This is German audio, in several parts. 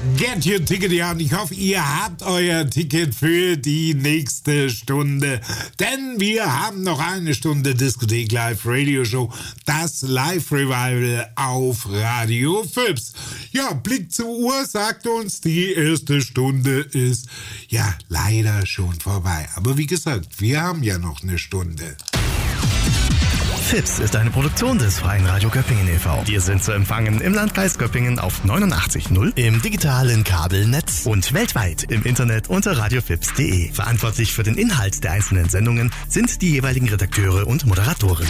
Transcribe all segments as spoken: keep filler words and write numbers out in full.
Get your ticket, ja, und ich hoffe, ihr habt euer Ticket für die nächste Stunde, denn wir haben noch eine Stunde Diskothek Live Radio Show, das Live Revival auf Radio Fips. Ja, Blick zur Uhr sagt uns, die erste Stunde ist ja leider schon vorbei, aber wie gesagt, wir haben ja noch eine Stunde. Fips ist eine Produktion des Freien Radio Göppingen e V. Wir sind zu empfangen im Landkreis Göppingen auf neunundachtzig Komma null, im digitalen Kabelnetz und weltweit im Internet unter radiofips punkt de. Verantwortlich für den Inhalt der einzelnen Sendungen sind die jeweiligen Redakteure und Moderatoren.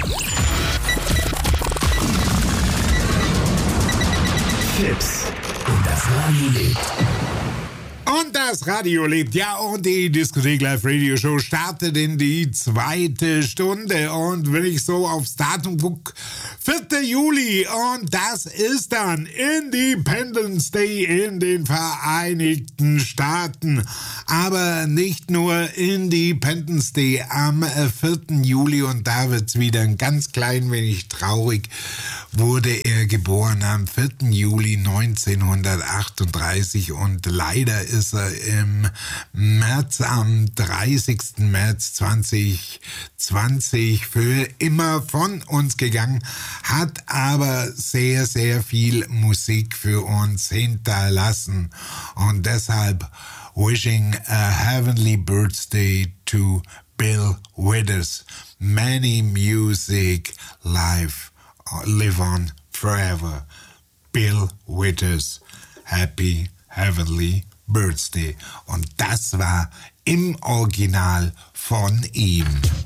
Fips und das Radio lebt. Und das Radio lebt, ja, und die Diskothek Live Radio Show startet in die zweite Stunde. Und wenn ich so aufs Datum gucke, vierter Juli, und das ist dann Independence Day in den Vereinigten Staaten. Aber nicht nur Independence Day am vierten Juli, und da wird's wieder ein ganz klein wenig traurig, wurde er geboren am vierten Juli neunzehnhundertachtunddreißig, und leider ist ist er im März, am dreißigsten März zweitausendzwanzig für immer von uns gegangen, hat aber sehr, sehr viel Musik für uns hinterlassen. Und deshalb wishing a heavenly birthday to Bill Withers. Many music live, live on forever. Bill Withers, happy heavenly Birthday. Und das war im Original von ihm.